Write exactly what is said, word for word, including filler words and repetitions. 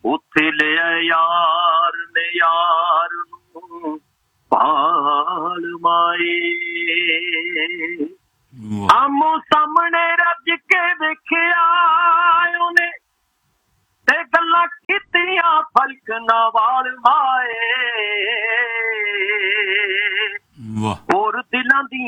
ਉੱਥੇ ਲਿਆ ਯਾਰ ਨੇ ਯਾਰ ਨੂੰ ਭਾਲ ਮਾਏ। ਆਮੋ ਸਾਹਮਣੇ ਰੱਜ ਕੇ ਵੇਖਿਆ ਉਹਨੇ ਤੇ ਗੱਲਾਂ ਕੀਤੀਆਂ ਫਰਕ ਨਾ ਵਾਲ ਮਾਏ। ਹੋਰ ਦਿਲਾਂ ਦੀਆਂ